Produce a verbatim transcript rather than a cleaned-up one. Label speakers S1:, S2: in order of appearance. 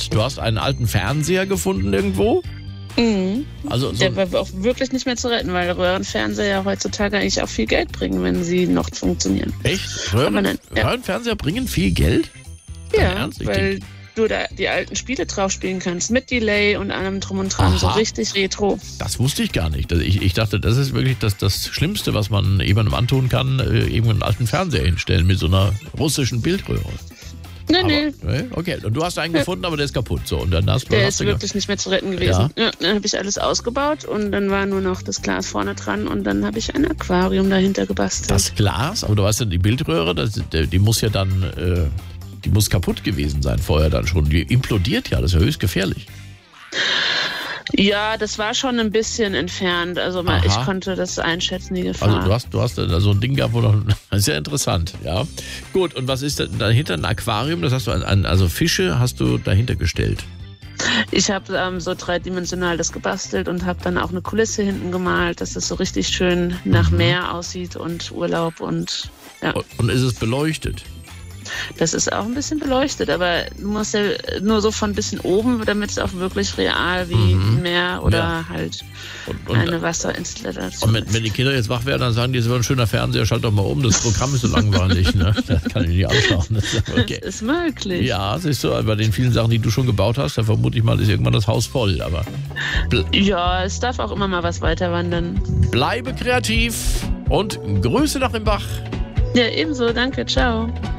S1: und du hast einen alten Fernseher gefunden irgendwo?
S2: Mhm.
S1: Also so
S2: Der war auch wirklich nicht mehr zu retten, weil Röhrenfernseher ja heutzutage eigentlich auch viel Geld bringen, wenn sie noch funktionieren.
S1: echt? Röhren,
S2: Aber dann- ja.
S1: Röhrenfernseher bringen viel Geld? Dein
S2: Ja,
S1: Ernst? Ich
S2: weil
S1: denk-
S2: du da die alten Spiele drauf spielen kannst, mit Delay und allem drum und dran,
S1: Aha.
S2: so richtig retro.
S1: Das wusste ich gar nicht. Ich, ich dachte, das ist wirklich das, das Schlimmste, was man jemandem antun kann, äh, irgendwo einen alten Fernseher hinstellen mit so einer russischen Bildröhre.
S2: Nee,
S1: Aber,
S2: nee,
S1: ne? Okay, und du hast einen gefunden, aber der ist kaputt. So, und dann hast,
S2: der
S1: hast
S2: ist
S1: du ge-
S2: wirklich nicht mehr zu retten gewesen. Ja. Dann habe ich alles ausgebaut und dann war nur noch das Glas vorne dran und dann habe ich ein Aquarium dahinter gebastelt.
S1: das Glas, aber du weißt ja, die Bildröhre, das, die, die muss ja dann, äh, die muss kaputt gewesen sein vorher dann schon. Die implodiert ja, das ist ja höchst gefährlich.
S2: Ja, das war schon ein bisschen entfernt. Also mal,
S1: Aha.
S2: ich konnte das einschätzen, die Gefahr.
S1: Also du hast, du hast da so ein Ding gehabt, wo noch, das ist ja interessant, ja. Gut, und was ist denn dahinter? Ein Aquarium, das hast du, an, an, also Fische hast du dahinter gestellt.
S2: Ich habe ähm, so dreidimensional das gebastelt und habe dann auch eine Kulisse hinten gemalt, dass es so richtig schön nach
S1: Mhm.
S2: Meer aussieht und Urlaub und ja,
S1: Und, und ist es beleuchtet?
S2: das ist auch ein bisschen beleuchtet, aber du musst ja nur so von ein bisschen oben, damit es auch wirklich real wie
S1: Mhm.
S2: ein Meer oder
S1: Ja.
S2: halt
S1: Und, und,
S2: eine Wasserinstallation
S1: und wenn,
S2: ist.
S1: wenn die Kinder jetzt wach werden, dann sagen die, es war ein schöner Fernseher, schalt doch mal um, das Programm ist so langweilig, ne? Das kann ich nicht anschauen. Das ist okay.
S2: Das ist möglich.
S1: Ja, siehst du, bei den vielen Sachen, die du schon gebaut hast, da vermute ich mal, ist irgendwann das Haus voll. Aber ble
S2: Ja, es darf auch immer mal was weiter wandern.
S1: bleibe kreativ und Grüße nach dem Bach.
S2: Ja, ebenso. Danke. Ciao.